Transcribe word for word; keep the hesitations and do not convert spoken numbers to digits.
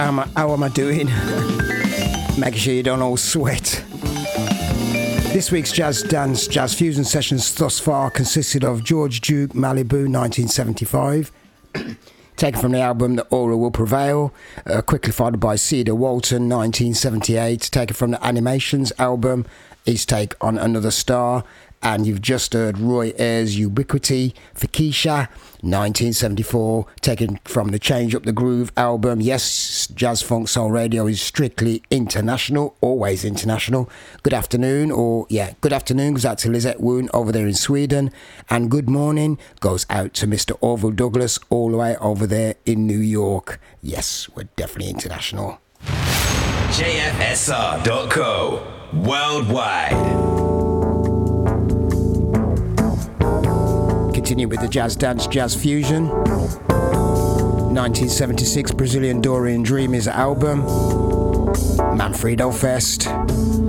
how am I, how am I doing? Making sure you don't all sweat. This week's Jazz Dance Jazz Fusion sessions thus far consisted of George Duke, Malibu, nineteen seventy-five, taken from the album The Aura Will Prevail, uh, quickly followed by Cedar Walton, nineteen seventy-eight, taken from the Animations album, his take on Another Star, and you've just heard Roy Ayers' Ubiquity for Keisha, nineteen seventy-four, taken from the Change Up the Groove album. Yes, Jazz Funk Soul Radio is strictly international, always international. Good afternoon, or yeah, good afternoon goes out to Lizette Woon over there in Sweden, and good morning goes out to Mister Orville Douglas all the way over there in New York. Yes, we're definitely international. J F S R dot co, worldwide. Continue with the Jazz Dance Jazz Fusion. nineteen seventy-six Brazilian Dorian Dreamers album, Manfredo Fest.